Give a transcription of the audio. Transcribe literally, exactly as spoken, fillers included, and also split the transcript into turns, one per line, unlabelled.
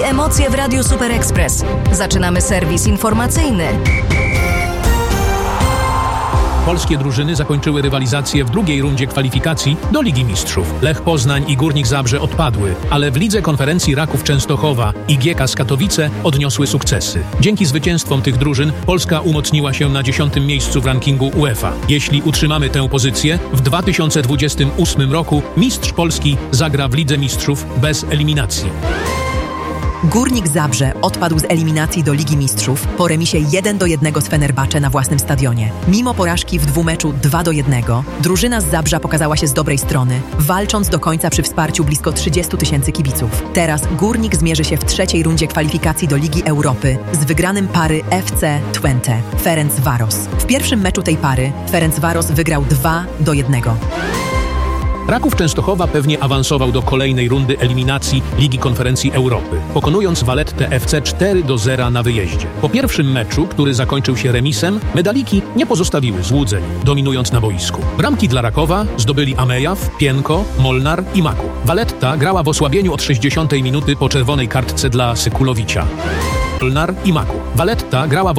i emocje w Radiu Super Express. Zaczynamy serwis informacyjny.
Polskie drużyny zakończyły rywalizację w drugiej rundzie kwalifikacji do Ligi Mistrzów. Lech Poznań i Górnik Zabrze odpadły, ale w Lidze Konferencji Raków Częstochowa i G K z Katowice odniosły sukcesy. Dzięki zwycięstwom tych drużyn Polska umocniła się na dziesiątym miejscu w rankingu UEFA. Jeśli utrzymamy tę pozycję, w dwa tysiące dwudziestym ósmym roku mistrz Polski zagra w Lidze Mistrzów bez eliminacji.
Górnik Zabrze odpadł z eliminacji do Ligi Mistrzów po remisie jeden do jednego z Fenerbahce na własnym stadionie. Mimo porażki w dwumeczu dwa do jednego, drużyna z Zabrza pokazała się z dobrej strony, walcząc do końca przy wsparciu blisko trzydziestu tysięcy kibiców. Teraz Górnik zmierzy się w trzeciej rundzie kwalifikacji do Ligi Europy z wygranym pary F C Twente Ferencvaros. W pierwszym meczu tej pary Ferencvaros wygrał dwa do jednego.
Raków Częstochowa pewnie awansował do kolejnej rundy eliminacji Ligi Konferencji Europy, pokonując Vallettę F C cztery do zera na wyjeździe. Po pierwszym meczu, który zakończył się remisem, medaliki nie pozostawiły złudzeń, dominując na boisku. Bramki dla Rakowa zdobyli Amejaw, Pienko, Molnar i Maku. Valletta grała w osłabieniu od sześćdziesiątej minuty po czerwonej kartce dla Sykulowicza. Molnar i Maku. Valletta grała w